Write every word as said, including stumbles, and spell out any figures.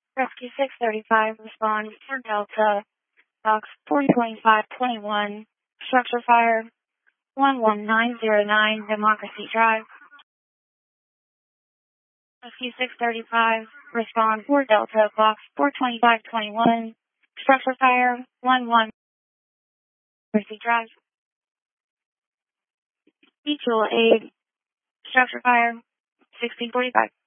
Rescue six thirty-five, respond for Delta, box four twenty-five twenty-one, structure fire, one one nine zero nine, Democracy Drive. Rescue six thirty-five, respond for Delta, box four twenty-five twenty-one, structure fire, one one, Democracy Drive. Mutual aid, structure fire, sixteen forty-five.